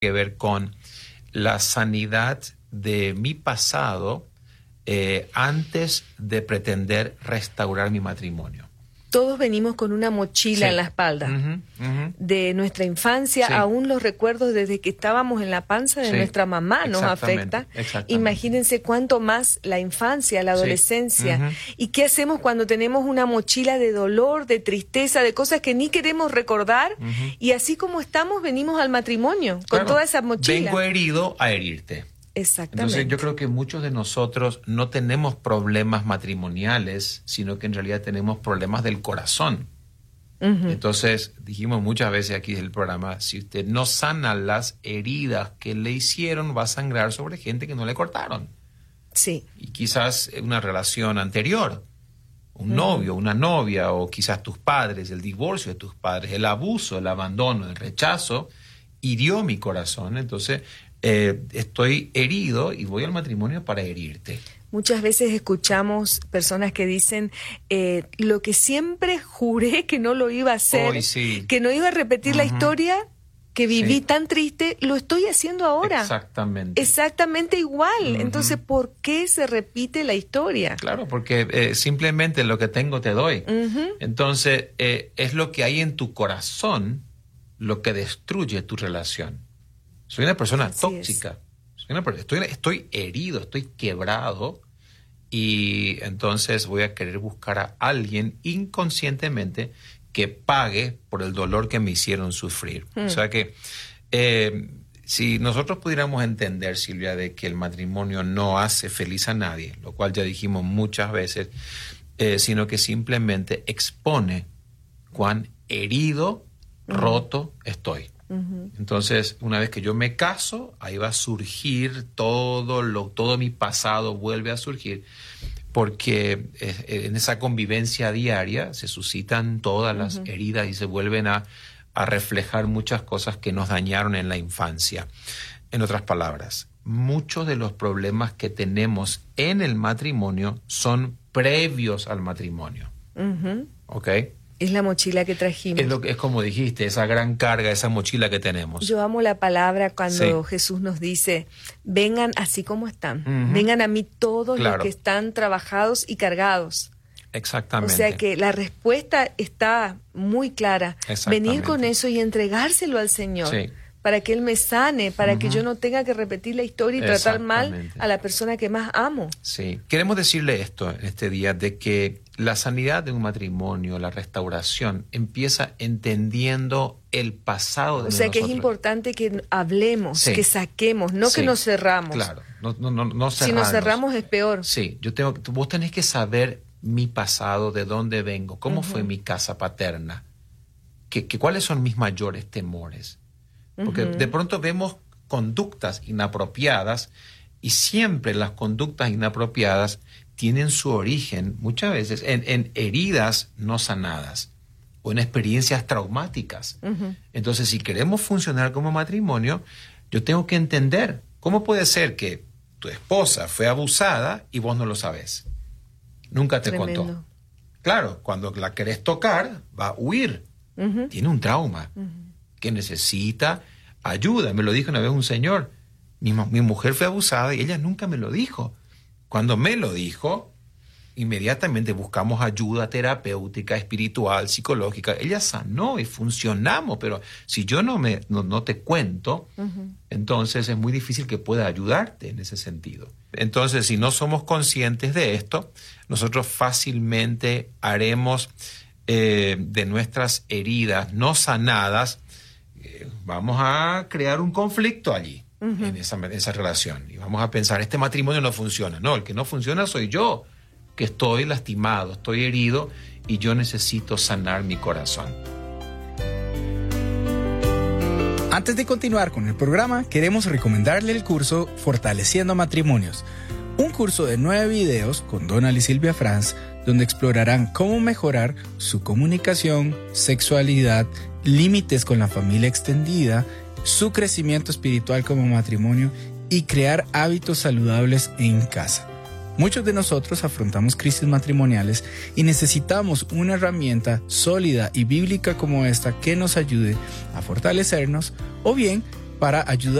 que ver con la sanidad de mi pasado antes de pretender restaurar mi matrimonio. Todos venimos con una mochila en la espalda de nuestra infancia, aún los recuerdos desde que estábamos en la panza de nuestra mamá nos afecta. Imagínense cuánto más la infancia, la adolescencia. ¿Y qué hacemos cuando tenemos una mochila de dolor, de tristeza, de cosas que ni queremos recordar? Y así como estamos, venimos al matrimonio con toda esa mochila. Vengo herido a herirte. Exactamente. Entonces yo creo que muchos de nosotros no tenemos problemas matrimoniales, sino que en realidad tenemos problemas del corazón. Entonces dijimos muchas veces aquí en el programa, si usted no sana las heridas que le hicieron, va a sangrar sobre gente que no le cortaron. Sí. Y quizás una relación anterior, un novio, una novia, o quizás tus padres, el divorcio de tus padres, el abuso, el abandono, el rechazo, hirió mi corazón. Entonces estoy herido y voy al matrimonio para herirte. Muchas veces escuchamos personas que dicen lo que siempre juré que no lo iba a hacer, que no iba a repetir la historia que viví tan triste, lo estoy haciendo ahora. Exactamente igual. Entonces, ¿por qué se repite la historia? Claro, porque simplemente lo que tengo te doy. Entonces, es lo que hay en tu corazón lo que destruye tu relación. Soy una persona tóxica. Estoy herido, estoy quebrado y entonces voy a querer buscar a alguien inconscientemente que pague por el dolor que me hicieron sufrir. O sea que si nosotros pudiéramos entender, Silvia, de que el matrimonio no hace feliz a nadie, lo cual ya dijimos muchas veces, sino que simplemente expone cuán herido, roto estoy. Entonces, una vez que yo me caso, ahí va a surgir todo mi pasado vuelve a surgir, porque en esa convivencia diaria se suscitan todas las heridas y se vuelven a reflejar muchas cosas que nos dañaron en la infancia. En otras palabras, muchos de los problemas que tenemos en el matrimonio son previos al matrimonio. ¿Ok? Es la mochila que trajimos. Es como dijiste, esa gran carga, esa mochila que tenemos. Yo amo la palabra cuando Jesús nos dice, vengan así como están. Vengan a mí todos los que están trabajados y cargados. Exactamente. O sea que la respuesta está muy clara. Venir con eso y entregárselo al Señor. Para que Él me sane, para que yo no tenga que repetir la historia y tratar mal a la persona que más amo. Sí. Queremos decirle esto en este día, de que la sanidad de un matrimonio, la restauración, empieza entendiendo el pasado de nosotros. O sea que es importante que hablemos, que saquemos, no que nos cerramos. Claro, no cerrarnos. Si nos cerramos es peor. Sí, vos tenés que saber mi pasado, de dónde vengo, cómo fue mi casa paterna, cuáles son mis mayores temores. Porque de pronto vemos conductas inapropiadas y siempre las conductas inapropiadas tienen su origen muchas veces en heridas no sanadas o en experiencias traumáticas. Entonces, si queremos funcionar como matrimonio, yo tengo que entender cómo puede ser que tu esposa fue abusada y vos no lo sabés. Nunca te contó. Claro, cuando la querés tocar, va a huir. Tiene un trauma que necesita ayuda. Me lo dijo una vez un señor. Mi mujer fue abusada y ella nunca me lo dijo. Cuando me lo dijo, inmediatamente buscamos ayuda terapéutica, espiritual, psicológica. Ella sanó y funcionamos, pero si yo no te cuento, entonces es muy difícil que pueda ayudarte en ese sentido. Entonces, si no somos conscientes de esto, nosotros fácilmente haremos de nuestras heridas no sanadas, vamos a crear un conflicto allí. En esa relación. Y vamos a pensar, este matrimonio no funciona. No, el que no funciona soy yo, que estoy lastimado, estoy herido y yo necesito sanar mi corazón. Antes de continuar con el programa, queremos recomendarle el curso Fortaleciendo Matrimonios. Un curso de 9 videos con Donald y Silvia Franz, donde explorarán cómo mejorar su comunicación, sexualidad, límites con la familia extendida, su crecimiento espiritual como matrimonio y crear hábitos saludables en casa. Muchos de nosotros afrontamos crisis matrimoniales y necesitamos una herramienta sólida y bíblica como esta que nos ayude a fortalecernos o bien para ayudar